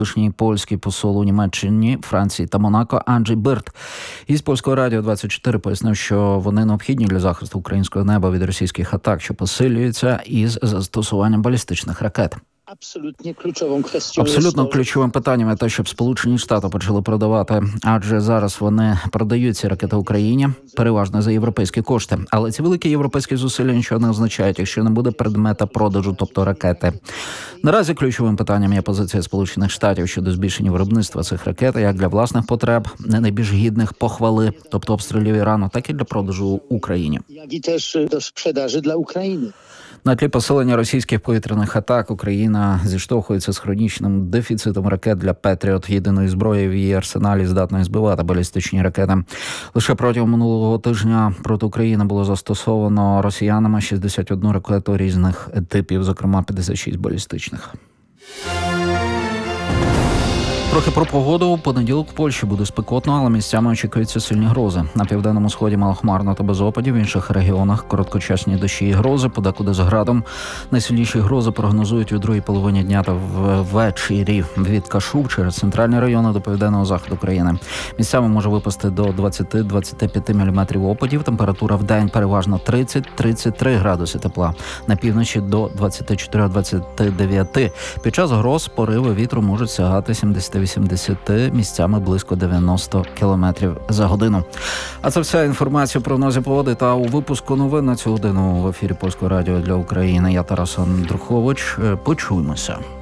Колишній польський посол у Німеччині, Франції та Монако Анджей Бирт із Польського радіо 24 пояснив, що вони необхідні для захисту українського неба від російських атак, що посилюються із застосуванням балістичних ракет. Абсолютно ключовим питанням є те, щоб Сполучені Штати почали продавати, адже зараз вони продають ці ракети Україні, переважно за європейські кошти. Але ці великі європейські зусилля нічого не означають, якщо не буде предмета продажу, тобто ракети. Наразі ключовим питанням є позиція Сполучених Штатів щодо збільшення виробництва цих ракет, як для власних потреб, не найбільш гідних похвали, тобто обстрілів Ірану, так і для продажу Україні. Як і теж до спrzеdaży для України. На тлі посилення російських повітряних атак Україна зіштовхується з хронічним дефіцитом ракет для «Петріот», єдиної зброї в її арсеналі, здатної збивати балістичні ракети. Лише протягом минулого тижня проти України було застосовано росіянами 61 ракету різних типів, зокрема 56 балістичних. Трохи про погоду. У понеділок в Польщі буде спекотно, але місцями очікуються сильні грози. На південному сході малохмарно та без опадів, в інших регіонах короткочасні дощі і грози, подекуди з градом. Найсильніші грози прогнозують у другій половині дня та ввечері від Кашуб через центральні райони до південного заходу країни. Місцями може випасти до 20-25 мм опадів. Температура в день переважно 30-33 градуси тепла. На півночі до 24-29. Під час гроз пориви вітру можуть сягати 70-80, місцями близько 90 км за годину. А це вся інформація про прогнозі погоди та у випуску новин на цю годину в ефірі Польського радіо для України. Я Тарас Андрухович. Почуємося.